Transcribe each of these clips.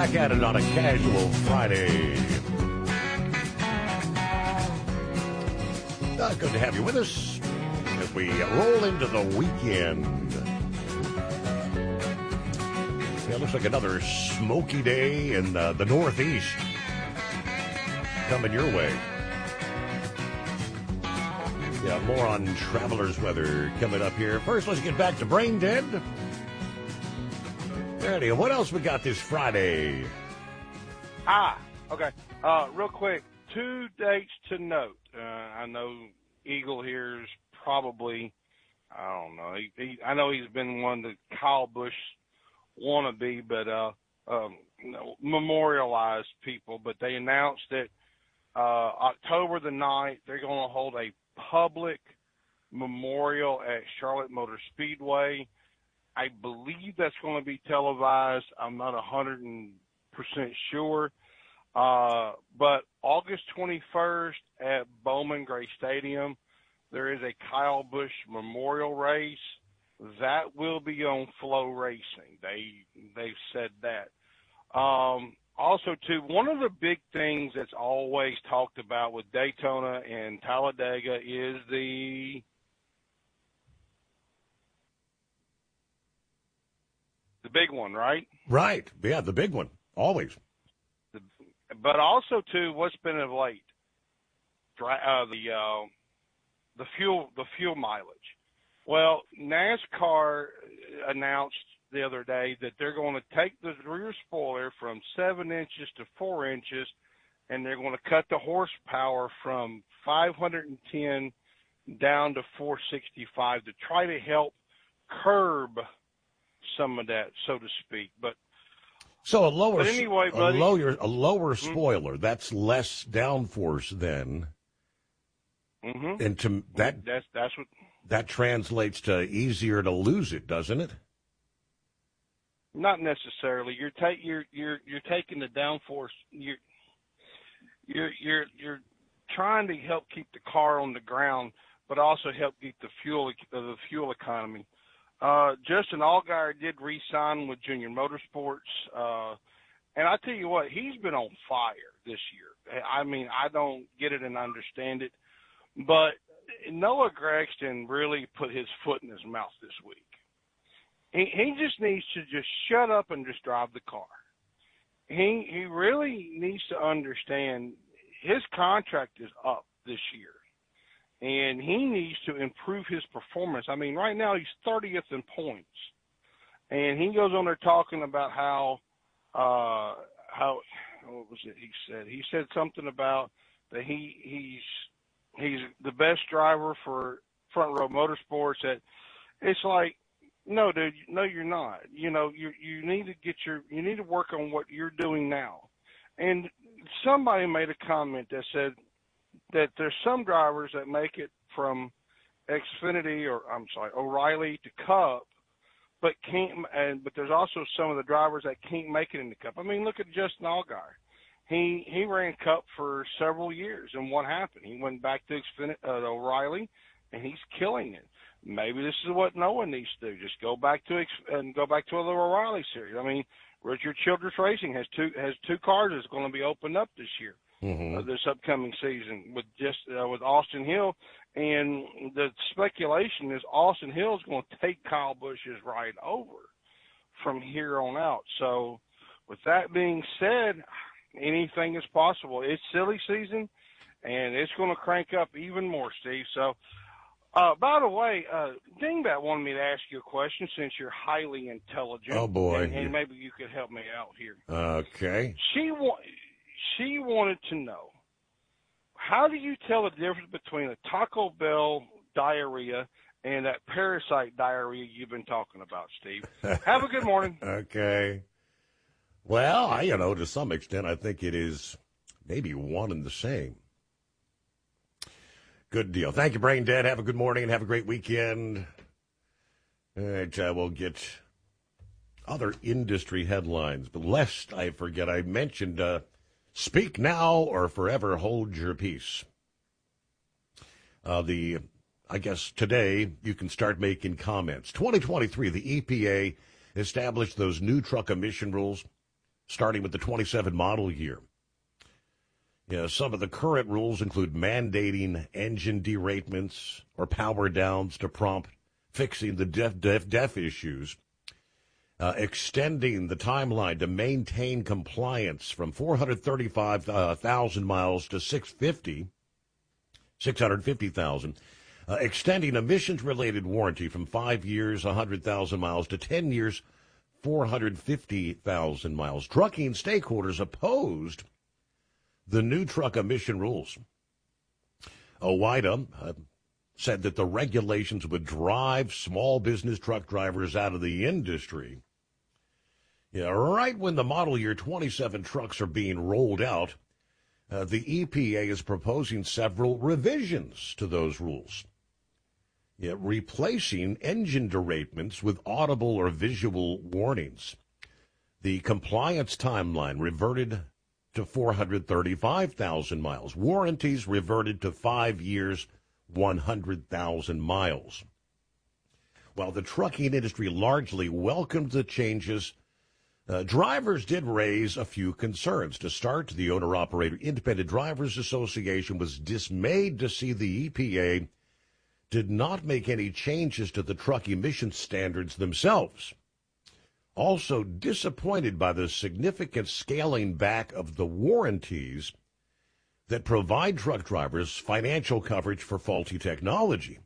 back at it on a casual Friday. Good to have you with us as we roll into the weekend. Yeah, it looks like another smoky day in the Northeast coming your way. Yeah, more on travelers' weather coming up here. First, let's get back to Brain Dead. Ready? What else we got this Friday? Okay. Real quick, 2 dates to note. I know Eagle here is probably, I don't know. I know he's been one to Kyle Busch wannabe, but memorialized people. But they announced that October the 9th, they're going to hold a public memorial at Charlotte Motor Speedway. I believe that's going to be televised. I'm not 100% sure. But August 21st at Bowman Gray Stadium, there is a Kyle Busch memorial race. That will be on Flow Racing. They've said that. Also, too, one of the big things that's always talked about with Daytona and Talladega is the big one, right? Right. Yeah, the big one. Always. But also, too, what's been of late? The fuel mileage. Well, NASCAR announced the other day that they're going to take the rear spoiler from 7 inches to 4 inches, and they're going to cut the horsepower from 510 down to 465 to try to help curb some of that, so to speak. So a lower Mm-hmm. spoiler, that's less downforce then. Mm-hmm. And to that's what that translates to easier to lose it, doesn't it? Not necessarily. You're taking the downforce. You're trying to help keep the car on the ground, but also help keep the fuel economy. Justin Allgaier did re-sign with Junior Motorsports, and I tell you what, he's been on fire this year. I mean, I don't get it and understand it, but Noah Gragson really put his foot in his mouth this week. He just needs to just shut up and just drive the car. He really needs to understand his contract is up this year, and he needs to improve his performance. I mean, right now he's 30th in points, and he goes on there talking about how what was it he said? He said something about that he's the best driver for Front Row Motorsports. That it's like, no, dude, no, you're not. You know, you need to work on what you're doing now. And somebody made a comment that said that there's some drivers that make it from Xfinity O'Reilly to Cup, but there's also some of the drivers that can't make it in the Cup. I mean, look at Justin Allgaier. He ran Cup for several years, and what happened? He went back to O'Reilly, and he's killing it. Maybe this is what Noah needs to do. Just go back to the O'Reilly series. I mean, Richard Childress Racing has two cars that's going to be opened up this year, this upcoming season with Austin Hill, and the speculation is Austin Hill is going to take Kyle Busch's ride over from here on out. So, with that being said, anything is possible. It's silly season, and it's going to crank up even more, Steve. So. By the way, Dingbat wanted me to ask you a question since you're highly intelligent. Oh, boy. And maybe you could help me out here. Okay. She wanted to know, how do you tell the difference between a Taco Bell diarrhea and that parasite diarrhea you've been talking about, Steve? Have a good morning. Okay. Well, to some extent, I think it is maybe one and the same. Good deal. Thank you, Brain Dead. Have a good morning and have a great weekend. All right, we'll get other industry headlines. But lest I forget, I mentioned speak now or forever hold your peace. I guess today you can start making comments. 2023, the EPA established those new truck emission rules. starting with the 27 model year. Some of the current rules include mandating engine deratements or power downs to prompt fixing the def issues, extending the timeline to maintain compliance from 435,000 miles to 650,000, extending emissions-related warranty from 5 years, 100,000 miles to 10 years, 450,000 miles. Trucking stakeholders opposed the new truck emission rules. OOIDA said that the regulations would drive small business truck drivers out of the industry. Right when the model year 27 trucks are being rolled out, the EPA is proposing several revisions to those rules, replacing engine deratements with audible or visual warnings. The compliance timeline reverted to 435,000 miles. Warranties reverted to 5 years, 100,000 miles. While the trucking industry largely welcomed the changes, drivers did raise a few concerns. To start, the Owner-Operator Independent Drivers Association was dismayed to see the EPA did not make any changes to the truck emission standards themselves. Also disappointed by the significant scaling back of the warranties that provide truck drivers financial coverage for faulty technology.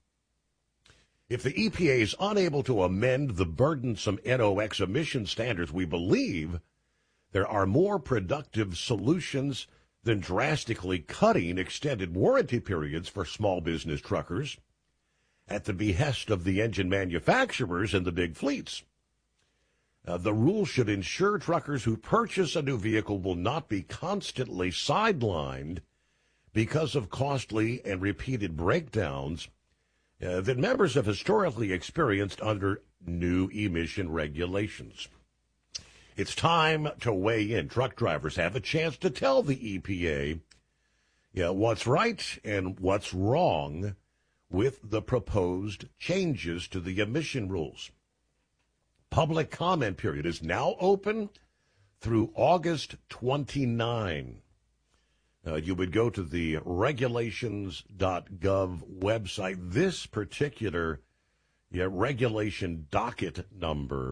If the EPA is unable to amend the burdensome NOx emission standards, we believe there are more productive solutions than drastically cutting extended warranty periods for small business truckers at the behest of the engine manufacturers and the big fleets. The rule should ensure truckers who purchase a new vehicle will not be constantly sidelined because of costly and repeated breakdowns that members have historically experienced under new emission regulations. It's time to weigh in. Truck drivers have a chance to tell the EPA what's right and what's wrong with the proposed changes to the emission rules. Public comment period is now open through August 29. You would go to the regulations.gov website. This particular regulation docket number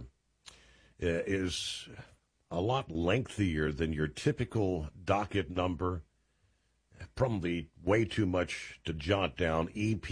is a lot lengthier than your typical docket number. Probably way too much to jot down.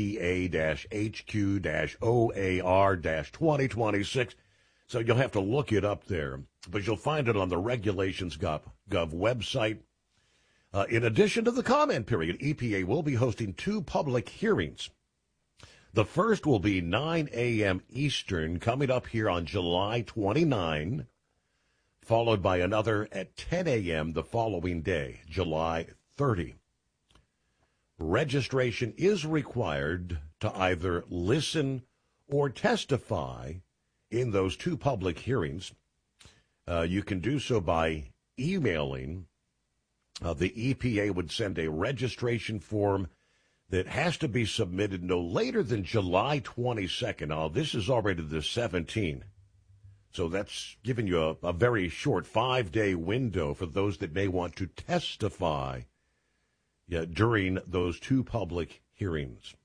EPA-HQ-OAR-2026. So you'll have to look it up there, but you'll find it on the regulations.gov website. In addition to the comment period, EPA will be hosting 2 public hearings. The first will be 9 a.m. Eastern, coming up here on July 29, followed by another at 10 a.m. the following day, July 30. Registration is required to either listen or testify in those 2 public hearings. You can do so by emailing. The EPA would send a registration form that has to be submitted no later than July 22nd. Now, this is already the 17th. So that's giving you a very short 5-day window for those that may want to testify during those 2 public hearings.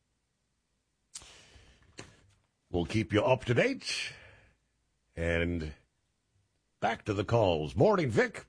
We'll keep you up to date. And back to the calls. Morning, Vic.